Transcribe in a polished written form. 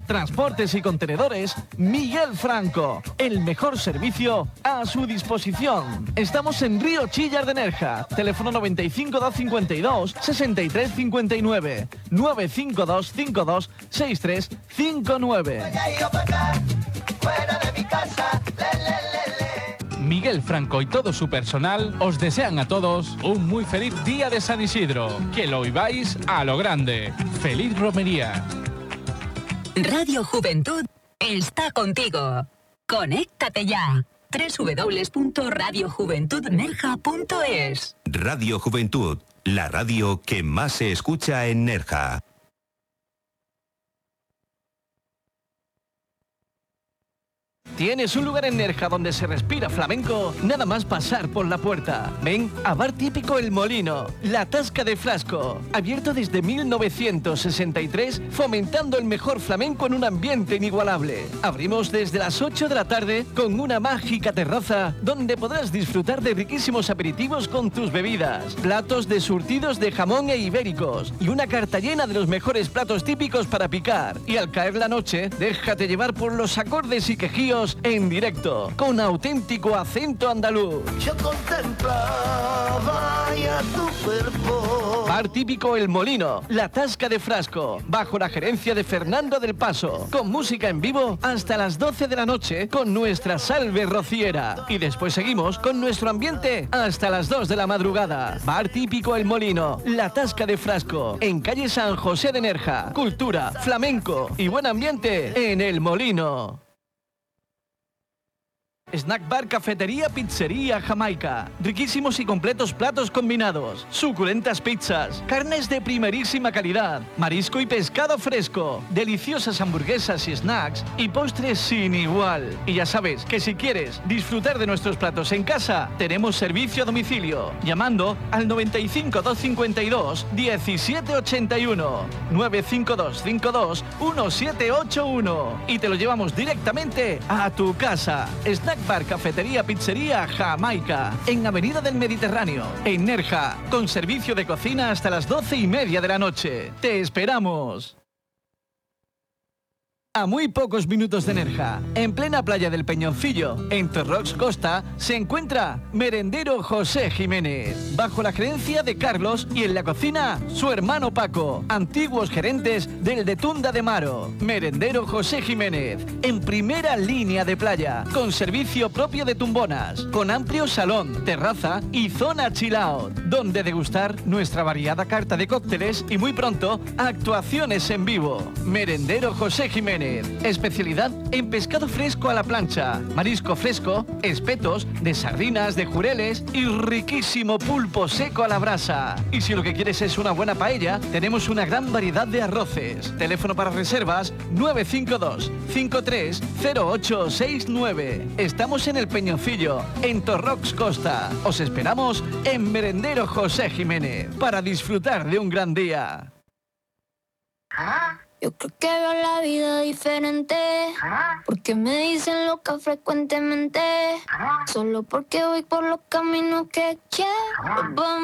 transportes y contenedores, Miguel Franco. El mejor servicio a su disposición. Estamos en Río Chillar de Nerja. Teléfono 95 252 63 59 952 52 63 59. Miguel Franco y todo su personal os desean a todos un muy feliz día de San Isidro. Que lo viváis a lo grande. ¡Feliz romería! Radio Juventud está contigo. Conéctate ya. www.radiojuventudnerja.es. Radio Juventud, la radio que más se escucha en Nerja. ¿Tienes un lugar en Nerja donde se respira flamenco? Nada más pasar por la puerta. Ven a Bar Típico El Molino, La Tasca de Frasco. Abierto desde 1963, fomentando el mejor flamenco en un ambiente inigualable. Abrimos desde las 8 de la tarde con una mágica terraza donde podrás disfrutar de riquísimos aperitivos con tus bebidas, platos de surtidos de jamón e ibéricos y una carta llena de los mejores platos típicos para picar. Y al caer la noche, déjate llevar por los acordes y quejíos en directo, con auténtico acento andaluz. Yo contemplaba ya tu cuerpo. Bar Típico El Molino, La Tasca de Frasco, bajo la gerencia de Fernando del Paso, con música en vivo hasta las 12 de la noche con nuestra salve rociera. Y después seguimos con nuestro ambiente hasta las 2 de la madrugada. Bar Típico El Molino, La Tasca de Frasco, en calle San José de Nerja. Cultura, flamenco y buen ambiente en El Molino. Snack Bar, Cafetería, Pizzería Jamaica. Riquísimos y completos platos combinados. Suculentas pizzas. Carnes de primerísima calidad. Marisco y pescado fresco. Deliciosas hamburguesas y snacks. Y postres sin igual. Y ya sabes que si quieres disfrutar de nuestros platos en casa, tenemos servicio a domicilio. Llamando al 95 252 1781. 952 52 1781. Y te lo llevamos directamente a tu casa. Snack Bar, Cafetería, Pizzería Jamaica, en Avenida del Mediterráneo, en Nerja, con servicio de cocina hasta las 12:30 de la noche. ¡Te esperamos! A muy pocos minutos de Nerja, en plena playa del Peñoncillo, en Torrox Costa, se encuentra Merendero José Jiménez, bajo la gerencia de Carlos y en la cocina su hermano Paco, antiguos gerentes del de Tunda de Maro. Merendero José Jiménez, en primera línea de playa, con servicio propio de tumbonas, con amplio salón, terraza y zona chill out, donde degustar nuestra variada carta de cócteles y muy pronto actuaciones en vivo. Merendero José Jiménez, especialidad en pescado fresco a la plancha, marisco fresco, espetos, de sardinas, de jureles y riquísimo pulpo seco a la brasa. Y si lo que quieres es una buena paella, tenemos una gran variedad de arroces. Teléfono para reservas 952 53 0869. Estamos en el Peñoncillo, en Torrox Costa. Os esperamos en Merendero José Jiménez para disfrutar de un gran día. Yo creo que veo la vida diferente, porque me dicen loca frecuentemente, solo porque voy por los caminos que quiero.